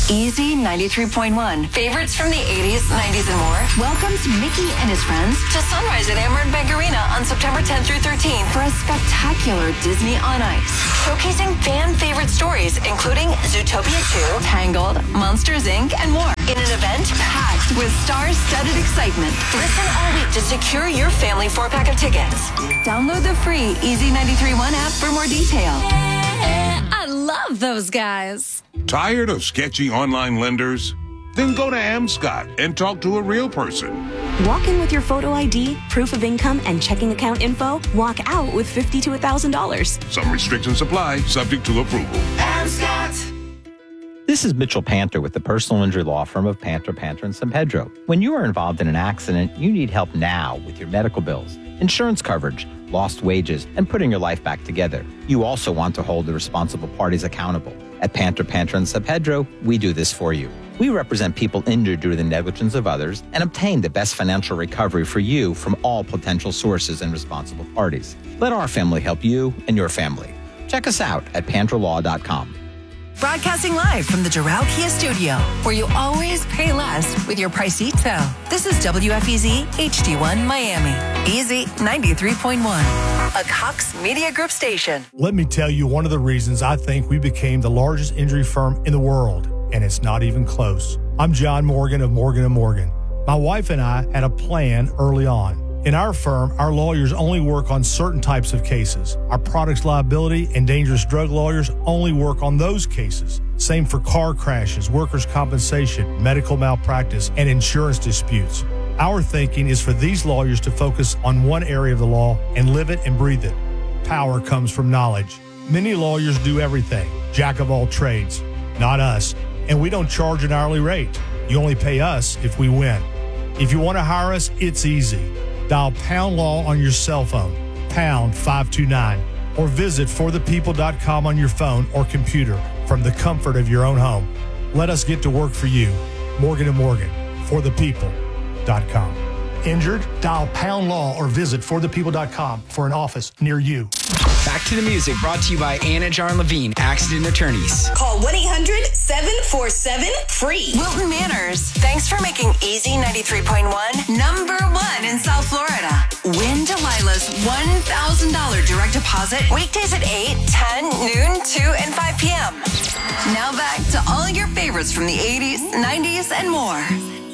Easy 93.1. Favorites from the 80s, 90s, and more. Welcomes Mickey and his friends to Sunrise at Amerant Bank Arena on September 10th through 13th for a spectacular Disney on Ice. Showcasing fan favorite stories, including Zootopia 2, Tangled, Monsters, Inc., and more. In an event packed with star-studded excitement. Listen all week to secure your family 4-pack of tickets. Download the free Easy 93.1 app for more detail. I love those guys. Tired of sketchy online lenders? Then go to Amscot and talk to a real person. Walk in with your photo ID, proof of income, and checking account info. Walk out with $50 to $1,000. Some restrictions apply, subject to approval. Amscot! This is Mitchell Panter with the personal injury law firm of Panter, and San Pedro. When you are involved in an accident, you need help now with your medical bills, insurance coverage, lost wages, and putting your life back together. You also want to hold the responsible parties accountable. At Panter, and San Pedro, we do this for you. We represent people injured due to the negligence of others and obtain the best financial recovery for you from all potential sources and responsible parties. Let our family help you and your family. Check us out at panterlaw.com. Broadcasting live from the Doral Kia studio, where you always pay less with your Pricito. This is WFEZ HD1 Miami. Easy 93.1, a Cox Media Group station. Let me tell you one of the reasons I think we became the largest injury firm in the world, and it's not even close. I'm John Morgan of Morgan & Morgan. My wife and I had a plan early on. In our firm, our lawyers only work on certain types of cases. Our products liability and dangerous drug lawyers only work on those cases. Same for car crashes, workers' compensation, medical malpractice, and insurance disputes. Our thinking is for these lawyers to focus on one area of the law and live it and breathe it. Power comes from knowledge. Many lawyers do everything, jack of all trades. Not us, and we don't charge an hourly rate. You only pay us if we win. If you want to hire us, it's easy. Dial Pound Law on your cell phone, pound 529, or visit forthepeople.com on your phone or computer from the comfort of your own home. Let us get to work for you. Morgan & Morgan, forthepeople.com. Injured? Dial Pound Law or visit forthepeople.com for an office near you. Back to the music, brought to you by Anna Jarn Levine, Accident Attorneys. Call 1-800-747-FREE. Wilton Manors, thanks for making Easy 93.1 number one in South Florida. Win Delilah's $1,000 direct deposit weekdays at 8, 10, noon, 2, and 5 p.m. Now back to all your favorites from the 80s, 90s, and more.